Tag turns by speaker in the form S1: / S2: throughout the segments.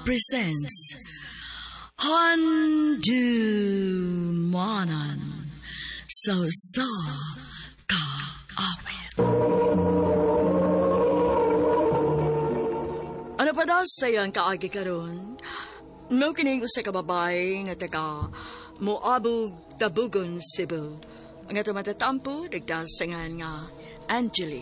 S1: presents Handumanan sa kaawit. Ano pa daw sayang kaagi karon? No kining usa ka babay nga taga Moabug, Tabugon, Cebu. Ang ato matatampo, nagdasangan nga Angeli.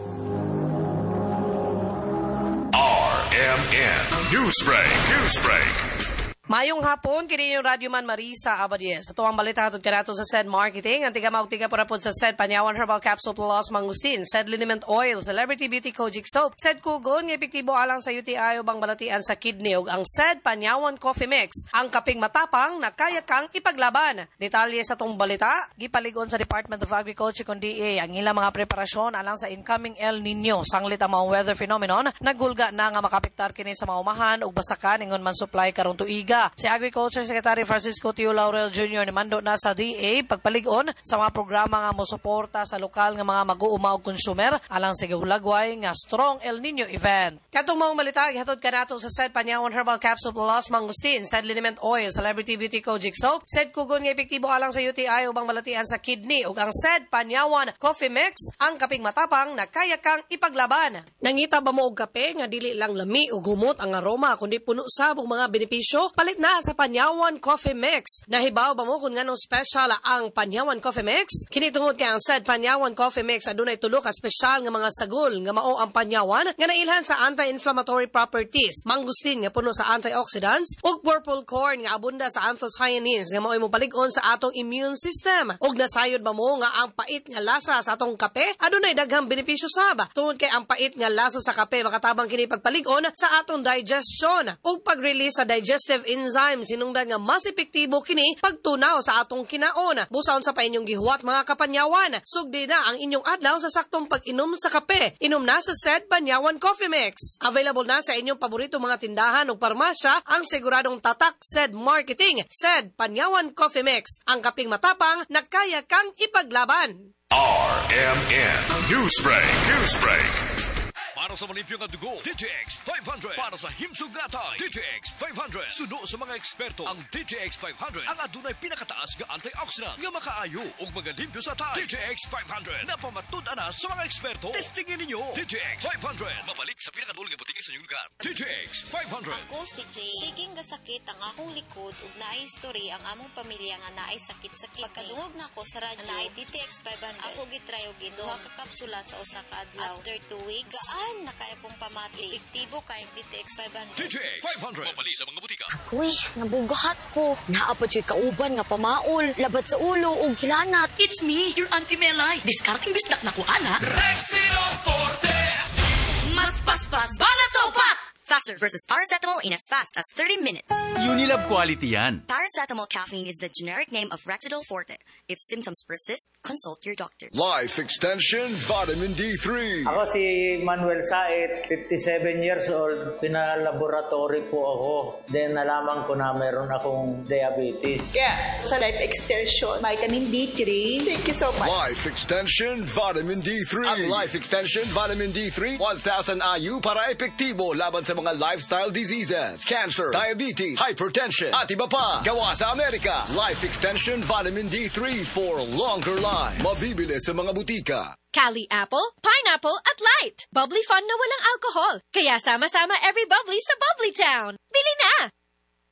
S2: RMN Newsbreak.
S3: Mayong hapon, kini yung Radyo Man Marisa Abadies. Ito ang balita hatod kanato sa SED Marketing. Ang tiga para sa SED Panyawan Herbal Capsule Plus Mangustin, SED Liniment Oil, Celebrity Beauty Kojic Soap, SED Kugon, nga epektibo alang sa UTI o bang balatian sa kidney, ug ang SED Panyawan Coffee Mix, ang kaping matapang na kaya kang ipaglaban. Detalye sa tong balita, gipaligon sa Department of Agriculture kon DA ang ilang mga preparasyon alang sa incoming El Nino, sanglit ang mga weather phenomenon, nagulga na nga makapektar kini sa maumahan ug basakan ingon man supply karong tuiga. Si Agriculture Secretary Francisco Tio Laurel Jr. nimando na sa DA pagpaligon sa mga programa nga mosuporta sa lokal nga mga mag-uumaw consumer alang sa gulagway nga strong El Nino event. Katong mga balita gihatod kanato sa SED Panyawan Herbal Capsule Plus Mangustin, SED Liniment Oil, Celebrity Beauty Kojic Soap, SED Kugon nga epektibo alang sa UTI ubang malatian sa kidney, ug ang SED Panyawan Coffee Mix, ang kaping matapang na kaya kang ipaglaban. Nangita ba mo og kape nga dili lang lami ug humot ang aroma kundi puno sabong mga benepisyo? Palit na sa Panyawan Coffee Mix. Nahibaw ba mo kung nganong special ang Panyawan Coffee Mix? Kini tungod kay ang SED Panyawan Coffee Mix adunay tulo ka special nga mga sagol nga mao ang panyawan nga nailhan sa anti-inflammatory properties, mangustin nga puno sa antioxidants, ug purple corn nga abunda sa anthocyanins nga mao'y mopalig-on sa atong immune system. Ug nasayod ba mo nga ang pait nga lasa sa atong kape adunay daghang benepisyo sab. Tungod kay ang pait nga lasa sa kape makatabang kini pagpalig-on sa atong digestion ug pag-release sa digestive enzymes, sinungdan nga mas epektibo kini pagtunaw sa atong kinaon. Busaon sa pa inyong gihuwat mga kapanyawan, sugdi na ang inyong adlaw sa saktong pag-inom sa kape. Inom na sa SED Panyawan Coffee Mix. Available na sa inyong paborito mga tindahan o parmasya ang siguradong tatak SED Marketing, SED Panyawan Coffee Mix, ang kaping matapang na kaya kang ipaglaban.
S2: RMN Newsbreak.
S4: Para sa malimpyo nga dugo, DTX 500. Para sa himsog natay, DTX 500. Sudo sa mga eksperto, ang DTX 500 ang adunay pinakataas nga antioxidant nga makaayo ug magalimpyo sa tay. DTX 500 na pamatud-an na sa mga eksperto. Testingin ninyo. DTX 500. Mabalik sa pinakadul nga butik sa inyong lugar. DTX 500.
S5: Ako si Jay. Siging gasakit ang akong likod ug naay history ang among pamilya nga naay sakit-sakit. Pagkadungog na ko sa radyo, naay DTX 500. Ako gitry og duha ka kapsula sa usa ka adlaw. After 2 weeks, gaan na kaya kong pamati. Epektibo kayong DTX 500.
S4: DTX 500. Mabalik sa mga butika.
S6: Ako'y nabugahat ko. Naapad siya kauban nga pamaol, labat sa ulo o gilanat.
S1: It's me, your Auntie Melay. Discarding bisnak na ko, ana.
S2: Rexino Forte.
S6: Mas paspas, banat sa upat! Faster versus paracetamol in as fast as 30 minutes.
S7: Unilab quality yan.
S6: Paracetamol caffeine is the generic name of Rexidol Forte. If symptoms persist, consult your doctor.
S2: Life Extension Vitamin D3.
S8: Ako si Manuel Said, 57 years old. Pinalaboratory po ako. Then nalaman ko na meron akong diabetes.
S9: Kaya sa Life Extension, Vitamin D3. Thank you so much.
S2: Life Extension Vitamin D3.
S10: Ang Life Extension Vitamin D3, 1,000 IU para epektibo laban sa mga lifestyle diseases, cancer, diabetes, hypertension, at iba pa. Gawa sa Amerika. Life Extension Vitamin D3 for longer life. Mabibili sa mga butika.
S11: Cali Apple, Pineapple at Light. Bubbly fun na walang alcohol. Kaya sama-sama every bubbly sa Bubbly Town. Bili